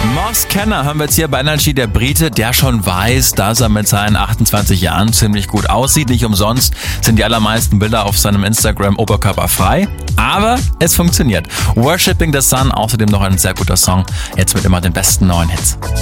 Moss Kenner hören wir jetzt hier bei Energy, der Brite, der schon weiß, dass er mit seinen 28 Jahren ziemlich gut aussieht. Nicht umsonst sind die allermeisten Bilder auf seinem Instagram oberkörperfrei. Aber es funktioniert. Worshipping the Sun, außerdem noch ein sehr guter Song. Jetzt mit immer den besten neuen Hits.